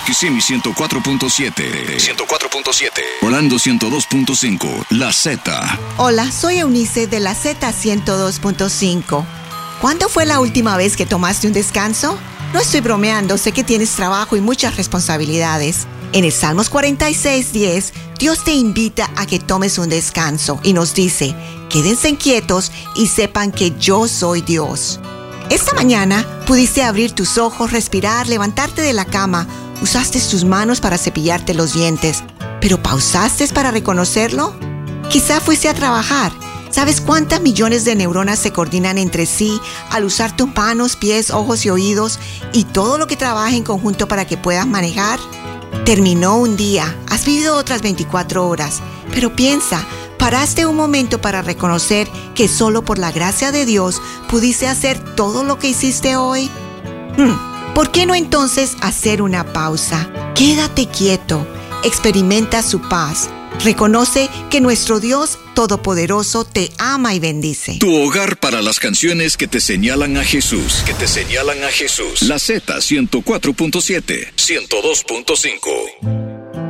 Kissimmee 104.7. 104.7. Orlando 102.5. La Z. Hola, soy Eunice de la Z 102.5. ¿Cuándo fue la última vez que tomaste un descanso? No estoy bromeando, sé que tienes trabajo y muchas responsabilidades. En el Salmos 46:10, Dios te invita a que tomes un descanso y nos dice: quédense quietos y sepan que yo soy Dios. Esta mañana pudiste abrir tus ojos, respirar, levantarte de la cama, usaste tus manos para cepillarte los dientes, pero ¿pausaste para reconocerlo? Quizá fuiste a trabajar. ¿Sabes cuántas millones de neuronas se coordinan entre sí al usar tus manos, pies, ojos y oídos y todo lo que trabaja en conjunto para que puedas manejar? Terminó un día, has vivido otras 24 horas, pero piensa, ¿paraste un momento para reconocer que solo por la gracia de Dios pudiste hacer todo lo que hiciste hoy? ¿Por qué no entonces hacer una pausa? Quédate quieto, experimenta su paz. Reconoce que nuestro Dios Todopoderoso te ama y bendice. Tu hogar para las canciones que te señalan a Jesús. Que te señalan a Jesús. La Z 104.7. 102.5.